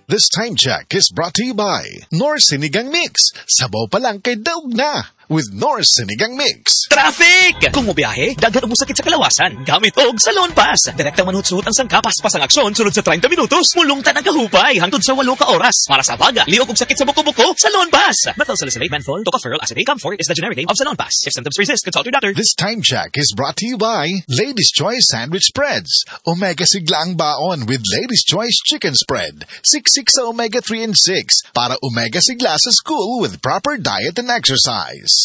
This time check is brought to you by Nor Sinigang Mix. Sabaw pa lang kay daog na with Nor Sinigang Mix. Traffic! Kung mobiyahe, daghan mo sakit sa kalawasan. Gamit og Salon Pass. Direktang manhut-suhot ang sangkapas pasang aksyon sunod sa 30 minutos. Mulungtan ang kahupay hangtod sa 8 ka oras. Para sa baga, liog og sakit sa buko-buko, Salon Pass. Methyl salicylate, menthol, tocopherol acetate, Comfort is the generic name of Salon Pass. If symptoms persist, consult your doctor. This time check is brought to you by Ladies' Choice Sandwich Spreads. Omega sigla ang baon with Ladies' Choice Chicken Spread. 6 sa omega 3 and 6 para omega sigla sa school with proper diet and exercise.